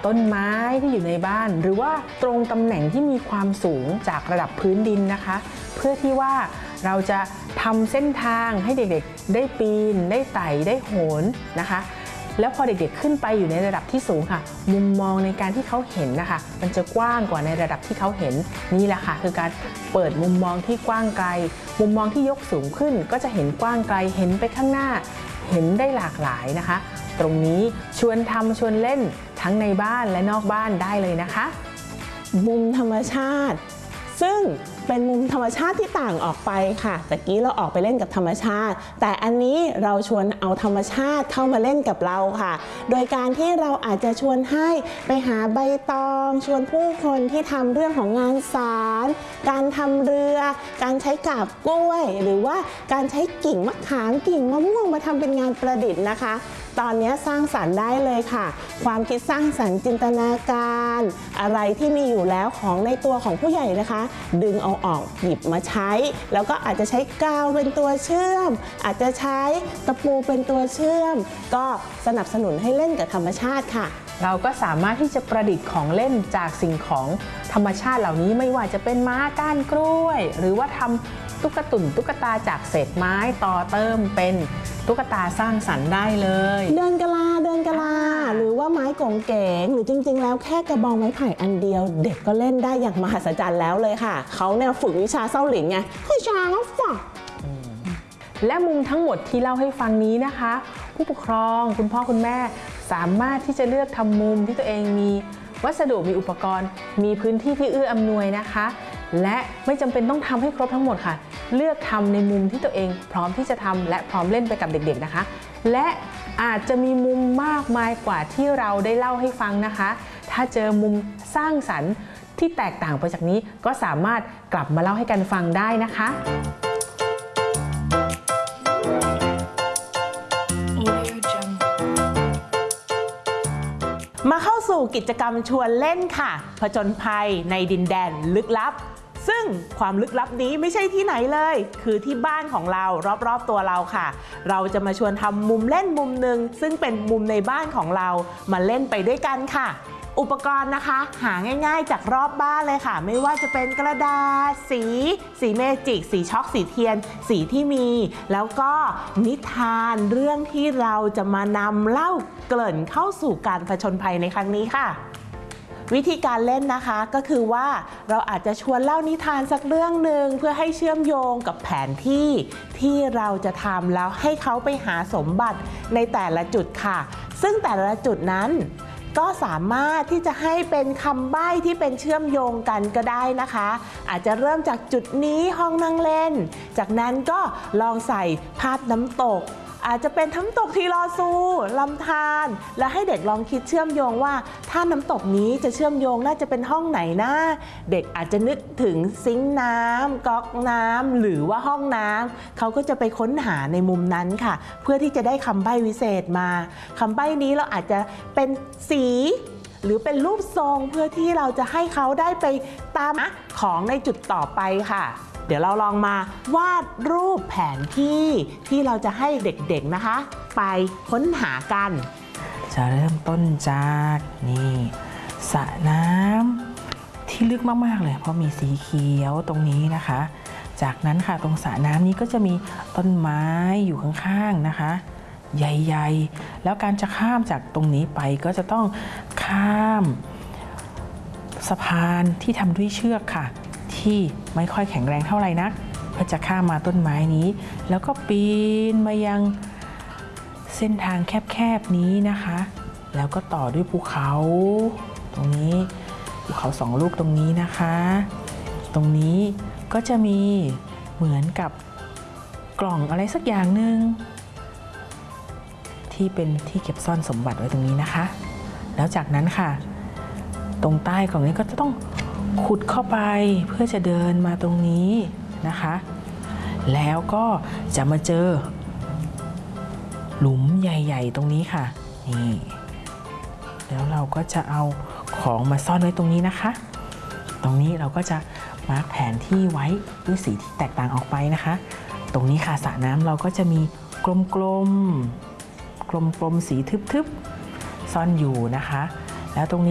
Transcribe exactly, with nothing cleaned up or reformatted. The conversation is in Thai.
ต้นไม้ที่อยู่ในบ้านหรือว่าตรงตำแหน่งที่มีความสูงจากระดับพื้นดินนะคะเพื่อที่ว่าเราจะทำเส้นทางให้เด็กๆได้ปีนได้ไต่ได้โหนนะคะแล้วพอเด็กๆขึ้นไปอยู่ในระดับที่สูงค่ะมุมมองในการที่เขาเห็นนะคะมันจะกว้างกว่าในระดับที่เขาเห็นนี่แหละค่ะคือการเปิดมุมมองที่กว้างไกลมุมมองที่ยกสูงขึ้นก็จะเห็นกว้างไกลเห็นไปข้างหน้าเห็นได้หลากหลายนะคะตรงนี้ชวนทำชวนเล่นทั้งในบ้านและนอกบ้านได้เลยนะคะมุมธรรมชาติซึ่งเป็นมุมธรรมชาติที่ต่างออกไปค่ะตะกี้เราออกไปเล่นกับธรรมชาติแต่อันนี้เราชวนเอาธรรมชาติเข้ามาเล่นกับเราค่ะโดยการที่เราอาจจะชวนให้ไปหาใบตองชวนผู้คนที่ทำเรื่องของงานสารการทำเรือการใช้กาบกล้วยหรือว่าการใช้กิ่งมะขามกิ่งมะม่วงมาทำเป็นงานประดิษฐ์นะคะตอนนี้สร้างสรรค์ได้เลยค่ะความคิดสร้างสรรค์จินตนาการอะไรที่มีอยู่แล้วของในตัวของผู้ใหญ่นะคะดึงเอาออกหยิบมาใช้แล้วก็อาจจะใช้กาวเป็นตัวเชื่อมอาจจะใช้ตะปูเป็นตัวเชื่อมก็สนับสนุนให้เล่นกับธรรมชาติค่ะเราก็สามารถที่จะประดิษฐ์ของเล่นจากสิ่งของธรรมชาติเหล่านี้ไม่ว่าจะเป็นม้าก้านกล้วยหรือว่าทำตุ๊กตุ่นตุ๊กตาจากเศษไม้ต่อเติมเป็นตุ๊กตาสร้างสรรค์ได้เลยเดินกะลาเดินกะลาหรือว่าไม้กงเก๋งหรือจริงๆแล้วแค่กระบองไม้ไผ่อันเดียวเด็กก็เล่นได้อย่างมหัศจรรย์แล้วเลยค่ะเขาเนี่ยฝึกวิชาเส้าหลินไงวิชาฝักและมุมทั้งหมดที่เล่าให้ฟังนี้นะคะผู้ปกครองคุณพ่อคุณแม่สามารถที่จะเลือกทำมุมที่ตัวเองมีวัสดุมีอุปกรณ์มีพื้นที่ที่เอื้ออำนวยนะคะและไม่จำเป็นต้องทำให้ครบทั้งหมดค่ะเลือกทำในมุมที่ตัวเองพร้อมที่จะทำและพร้อมเล่นไปกับเด็กๆนะคะและอาจจะมีมุมมากมายกว่าที่เราได้เล่าให้ฟังนะคะถ้าเจอมุมสร้างสรรค์ที่แตกต่างไปจากนี้ก็สามารถกลับมาเล่าให้กันฟังได้นะคะมาเข้าสู่กิจกรรมชวนเล่นค่ะผจญภัยในดินแดนลึกลับซึ่งความลึกลับนี้ไม่ใช่ที่ไหนเลยคือที่บ้านของเรารอบๆตัวเราค่ะเราจะมาชวนทำมุมเล่นมุมหนึ่งซึ่งเป็นมุมในบ้านของเรามาเล่นไปด้วยกันค่ะอุปกรณ์นะคะหาง่ายๆจากรอบบ้านเลยค่ะไม่ว่าจะเป็นกระดาษสีสีเมจิกสีช็อกสีเทียนสีที่มีแล้วก็นิทานเรื่องที่เราจะมานำเล่าเกริ่นเข้าสู่การผจญภัยในครั้งนี้ค่ะวิธีการเล่นนะคะก็คือว่าเราอาจจะชวนเล่านิทานสักเรื่องหนึ่งเพื่อให้เชื่อมโยงกับแผนที่ที่เราจะทำแล้วให้เขาไปหาสมบัติในแต่ละจุดค่ะซึ่งแต่ละจุดนั้นก็สามารถที่จะให้เป็นคำใบ้ที่เป็นเชื่อมโยงกันก็ได้นะคะอาจจะเริ่มจากจุดนี้ห้องนั่งเล่นจากนั้นก็ลองใส่ภาพน้ำตกอาจจะเป็นน้ำตกทีลอซูลำธารและให้เด็กลองคิดเชื่อมโยงว่าถ้าน้ำตกนี้จะเชื่อมโยงน่าจะเป็นห้องไหนนะเด็กอาจจะนึกถึงซิงค์น้ำก๊อกน้ำหรือว่าห้องน้ำเขาก็จะไปค้นหาในมุมนั้นค่ะเพื่อที่จะได้คำใบ้วิเศษมาคำใบ้นี้เราอาจจะเป็นสีหรือเป็นรูปทรงเพื่อที่เราจะให้เขาได้ไปตามของในจุดต่อไปค่ะเดี๋ยวเราลองมาวาดรูปแผนที่ที่เราจะให้เด็กๆนะคะไปค้นหากันจะเริ่มต้นจากนี่สระน้ำที่ลึกมากๆเลยเพราะมีสีเขียวตรงนี้นะคะจากนั้นค่ะตรงสระน้ำนี้ก็จะมีต้นไม้อยู่ข้างๆนะคะใหญ่ๆแล้วการจะข้ามจากตรงนี้ไปก็จะต้องข้ามสะพานที่ทำด้วยเชือกค่ะที่ไม่ค่อยแข็งแรงเท่าไหร่นักเพื่อจะข้ามมาต้นไม้นี้แล้วก็ปีนมายังเส้นทางแคบๆนี้นะคะแล้วก็ต่อด้วยภูเขาตรงนี้ภูเขาสองลูกตรงนี้นะคะตรงนี้ก็จะมีเหมือนกับกล่องอะไรสักอย่างหนึ่งที่เป็นที่เก็บซ่อนสมบัติไว้ตรงนี้นะคะแล้วจากนั้นค่ะตรงใต้กล่องนี้ก็จะต้องขุดเข้าไปเพื่อจะเดินมาตรงนี้นะคะแล้วก็จะมาเจอหลุมใหญ่ๆตรงนี้ค่ะนี่แล้วเราก็จะเอาของมาซ่อนไว้ตรงนี้นะคะตรงนี้เราก็จะมาร์คแผนที่ไว้ด้วยสีที่แตกต่างออกไปนะคะตรงนี้ค่ะสระน้ำเราก็จะมีกลมๆกลมๆสีทึบๆซ่อนอยู่นะคะแล้วตรงนี้